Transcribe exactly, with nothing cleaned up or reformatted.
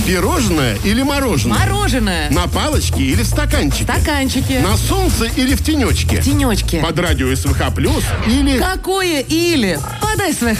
Пирожное или мороженое? Мороженое. На палочке или в стаканчике? Стаканчики. На солнце или в тенечке? Тенечки. Под радио СВХ плюс или... Какое или? Подай свои